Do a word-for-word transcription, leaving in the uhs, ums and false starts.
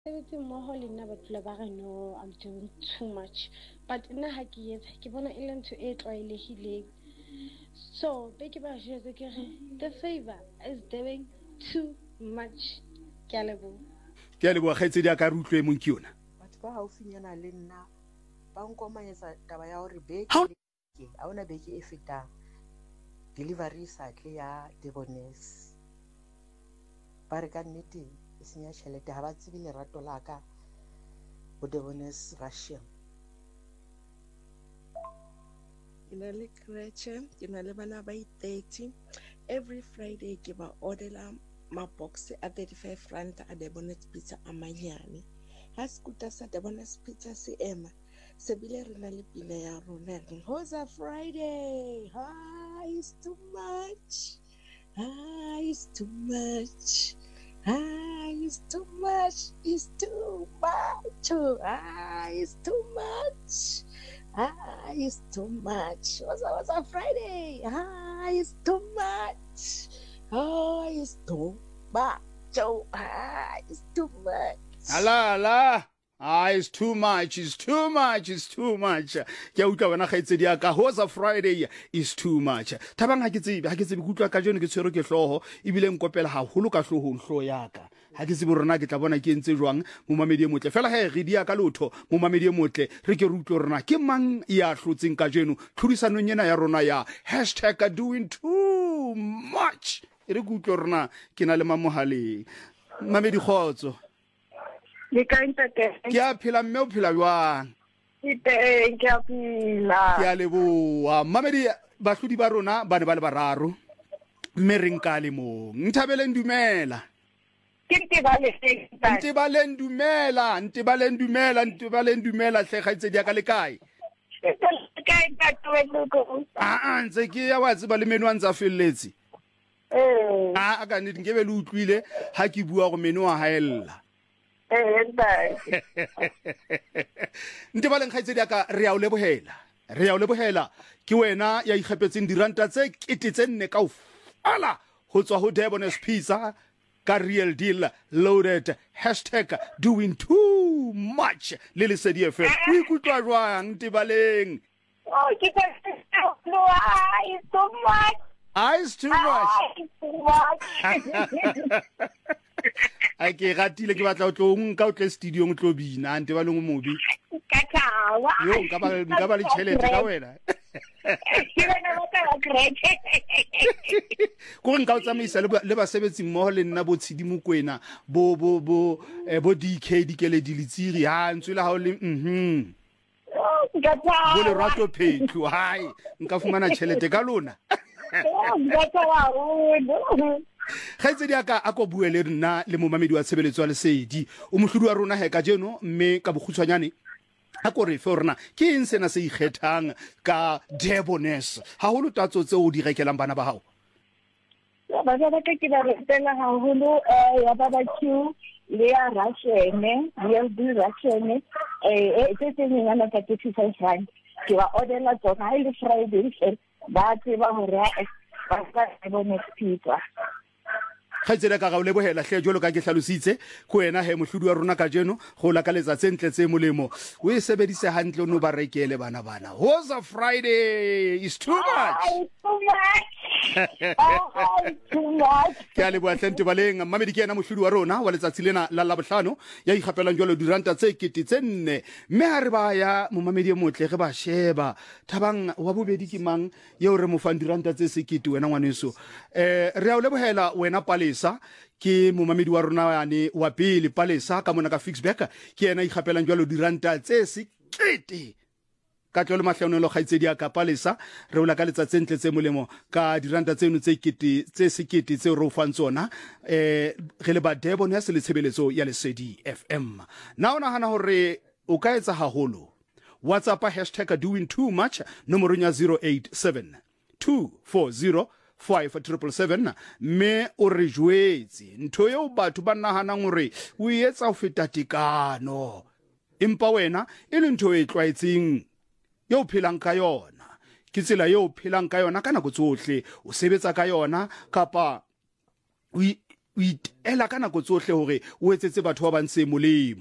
Sebetse mmoho le nna ba dula ba re no, I'm doing too much, but nna ha ke etsa ke bona e le ntho e tlwaelehileng. So be ke ba jwetse ke re the favor is doing too much. Ke a leboha. Ke a leboha kgaitsedi a ka re utlwe mong ke yona. Batho ba haufinyana le nna ba nkomanyetsa taba ya hore beke Ha- ke a ona beke e fetang delivery sa tle ya Debonaise ba re ka nnete e senya tjhelete ha ba tsebe lerato la ka ho Debonaise Russian. Ke na le creche, ke na le bana ba thirty. Every Friday ke ba ordela ma box a thirty-five rand a Debonaise pizza a manyane. Ha skuta sa Debonaise pizza se ema se bile re na le pina ya rona re Hoza Friday. Ah, it's too much. Ah, it's too much. Ah, it's too much. It's too much. Ah, it's too much. Ah, it's too much. What's up, what's up, Friday? Ah, it's too much. Oh, it's too much. Oh, ah, it's too much. Ala ala. Ah, it's too much, it's too much, it's too much. Ke utlwa wena kgaitsedi ya ka Hoza Friday is too much. Tabang ha ke tsebe, ha ke tsebe ke utlwa ka jeno ke tshwere ke hloho, ebile nkopela haholo ka hlohong hlo ya ka. Ha ke tsebe rona ke tla bona ke entse jwang mo mamedi e motle. Fela he re dia ka lotho mo mamedi e motle, re ke re utlwe rona ke mang ya hlotseng ka jeno tlhodisanong yena ya rona ya hashtag doing too much. E re ke utlwe rona ke na le mamohaleng. Mamedi khotso. Le ka ntate Ke a phela mme o phela jwang? ke teng ke a phela Ke a leboha mamedi bahlodi ba rona ba ne ba le bararo mme re nka le mong Nthabeleng dumela ke ntebale teng ntate Ntebaleng dumela Ntebaleng dumela Ntebaleng dumela hle kgaitsedi ya ka le kae ka ntate we go a a ntse ke ya wa tseba le menu a ntsa felletse eh a a ka nnete nke be le utlwile ha ke bua go menu a haella eh ntate Ntebaleng kgaitsedi ya ka re ya o lebohela re ya o lebohela ke wena ya ikgepetseng diranta tse kete tse nne kaofela ho tswa ho Debonaise Pizza ka real deal loaded hashtag doing too much le Lesedi F M o ikutlwa jwang Ntebaleng oh ke ka no I so much eyes too much I so much a ke ratile ke batla o tlo nka o tle studio o tlo bina Ntebaleng o mobi ka tawa yo nka ba nka ba le tšhelete ka wena ke bona ba ka great ko nka o tsamaisa le ba- le basebetsi mmoho le nna bo Tshidimokwena bo bo bo eh, bo D K dikeledi letsiri ha ntswe le ha o le mhm ka tawa bo le rato phetlo hai nka fumana tšhelete ka lona ka tawa o kgaitsedi ya ka a ko bue le nna le momamedi wa tshebeletso ya Lesedi o mohlodi wa rona he ka jeno mme ka bokgutshwanyane a ko re fe rona ke eng sena se ikgethang ka Debonaise haholo tatso tse o di rekelang bana ba hao ba ba ka ke ba retela haholo eh ya barbecue le ya Russian real deal Russian eh e tse teng ngana ka thirty-five rand ke ba orderla tsona ha ile Friday ba tseba hore ba ka Debonaise pizza kgaitsedi ka ga o lebohela hle jolo ka ke hlalositse go wena he mohlodi wa rona ka jeno go la ka letsa tsentle tse molemo o e sebedise hantle o no ba rekele bana bana Hoza Friday is too much Ay, too much. Ay, too much. ke a leboha hle Ntebaleng mamedi ke yena mohlodi wa rona wa letsatsi lena la labohlano ya ikgapelang jwalo diranta tse kete tse nne mme ha re ba ya momamedi e motle ge ba sheba Thabang wa bobedi ke mang yeo re mo fang diranta tse sekete wena ngwaneso eh re a o lebohela wena Palesa ke momamedi wa rona yane wa pele Palesa ka mona ka Fixback ke yena ikgapelang jwalo diranta tse sekete ka tlole mahlonelo kgaitsedi ya ka Palesa re ola ka letsa tsentle tse molemo ka diranta tseno tse kete tse sekete tse ro fang tsona eh re le ba Debonaise le tshebeletso ya Lesedi F M na ona hana hore o ka etsa haholo WhatsApp hashtag doing too much nomoro nya zero eight seven two four zero five triple seven me o re jwetse ntho eo batho ba nahanang hore o etsa ho feta tekano empa wena e le ntho e tlwaetseng yo phelang ka yona ke tsela yo phelang ka yona kana go tsohle o sebetsa ka yona kapa o o itela ka nako tsohle hore o etsetse batho ba bang se molemo.